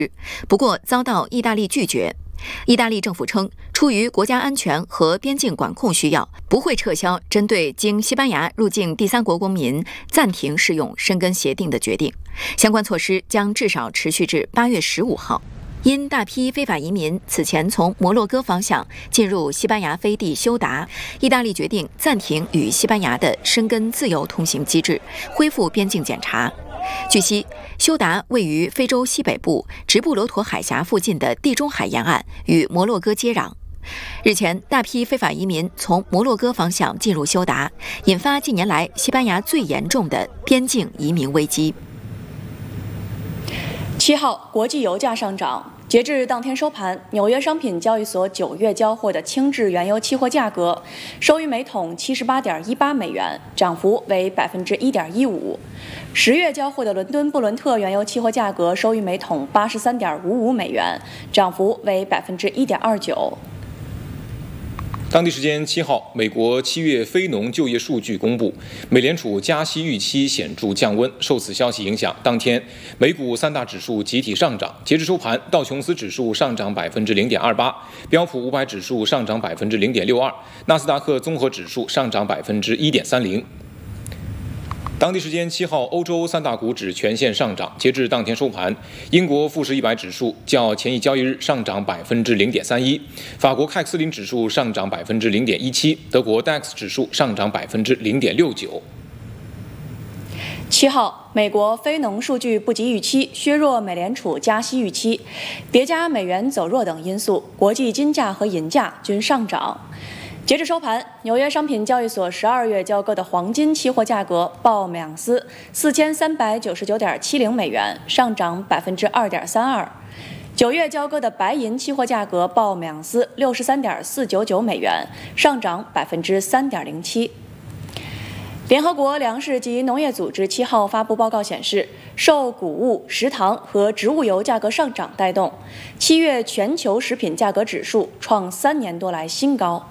不过遭到意大利拒绝。意大利政府称，出于国家安全和边境管控需要，不会撤销针对经西班牙入境第三国公民暂停适用申根协定的决定。相关措施将至少持续至8月15号。因大批非法移民此前从摩洛哥方向进入西班牙飞地休达，意大利决定暂停与西班牙的申根自由通行机制，恢复边境检查。据悉，休达位于非洲西北部直布罗陀海峡附近的地中海沿岸，与摩洛哥接壤。日前，大批非法移民从摩洛哥方向进入休达，引发近年来西班牙最严重的边境移民危机。 7号，国际油价上涨。截至当天收盘，纽约商品交易所9月交货的轻质原油期货价格收于每桶78.18美元，涨幅为1.15%。10月交货的伦敦布伦特原油期货价格收于每桶83.55美元，涨幅为1.29%。 当地时间7号，美国7月非农就业数据公布，美联储加息预期显著降温。受此消息影响，当天美股3大指数集体上涨。截至收盘，道琼斯指数上涨0.28%，标普500指数上涨0.62%，纳斯达克综合指数上涨1.30%。当地时间7号，欧洲3大股指全线上涨。截至当天收盘，英国富时100指数较前一交易日上涨0.31%，法国凯克斯林指数上涨0.17%，德国 DAX 指数上涨0.69%。 7号，美国非农数据不及预期，削弱美联储加息预期，叠加美元走弱等因素，国际金价和银价均上涨。截至收盘，纽约商品交易所12月交割的黄金期货价格报每盎司4399.70美元，上涨2.32%。9月交割的白银期货价格报每盎司63.499美元，上涨3.07%。联合国粮食及农业组织7号发布报告显示，受谷物、食糖和植物油价格上涨带动，7月全球食品价格指数创3年多来新高。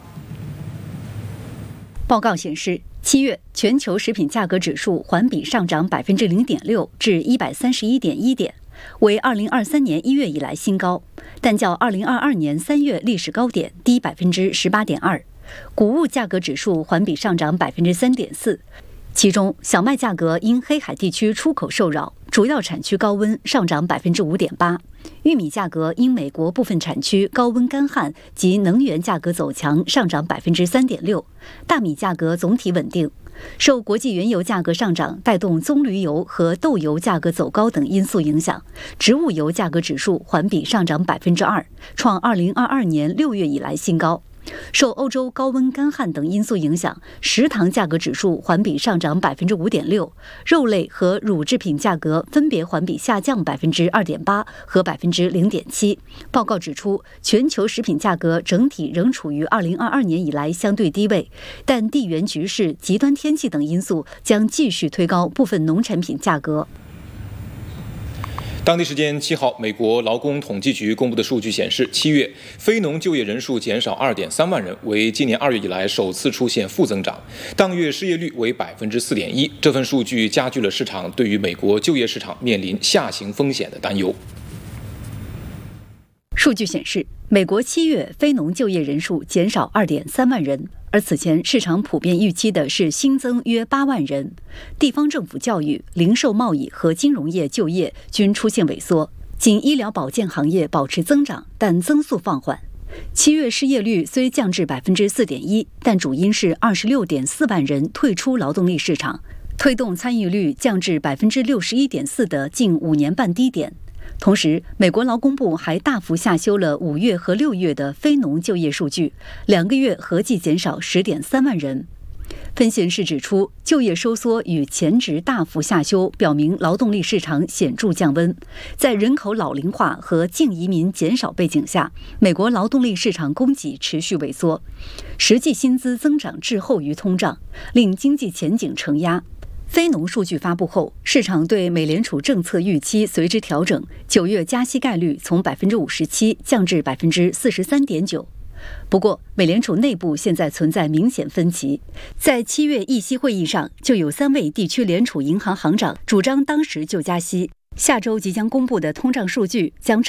报告显示，7月全球食品价格指数环比上涨0.6%至131.1点，为2023年1月以来新高，但较2022年3月历史高点低18.2%。谷物价格指数环比上涨3.4%，其中小麦价格因黑海地区出口受扰，主要产区高温上涨5.8%。玉米价格因美国部分产区高温干旱及能源价格走强上涨3.6%，大米价格总体稳定。受国际原油价格上涨带动棕榈油和豆油价格走高等因素影响，植物油价格指数环比上涨2%，创2022年6月以来新高。受欧洲高温干旱等因素影响，食糖价格指数环比上涨5.6%，肉类和乳制品价格分别环比下降2.8%和0.7%。报告指出，全球食品价格整体仍处于2022年以来相对低位，但地缘局势、极端天气等因素将继续推高部分农产品价格。 当地时间7号，美国劳工统计局公布的数据显示，7月非农就业人数减少2.3万人，为今年2月以来首次出现负增长。当月失业率为4.1%，这份数据加剧了市场对于美国就业市场面临下行风险的担忧。 数据显示，美国7月非农就业人数减少2.3万人，而此前市场普遍预期的是新增约8万人。地方政府、教育、零售贸易和金融业就业均出现萎缩，仅医疗保健行业保持增长，但增速放缓。7月失业率虽降至4.1%，但主因是26.4万人退出劳动力市场，推动参与率降至61.4%的近5年半低点。同时，美国劳工部还大幅下修了5月和6月的非农就业数据，2个月合计减少10.3万人。分析人士指出，就业收缩与前值大幅下修表明劳动力市场显著降温。在人口老龄化和净移民减少背景下，美国劳动力市场供给持续萎缩，实际薪资增长滞后于通胀，令经济前景承压。非农数据发布后，市场对美联储政策预期随之调整，9月加息概率从57%降至43.9%。不过，美联储内部现在存在明显分歧，在7月议息会议上，就有3位地区联储银行行长主张当时就加息。 下周即将公布的通胀数据将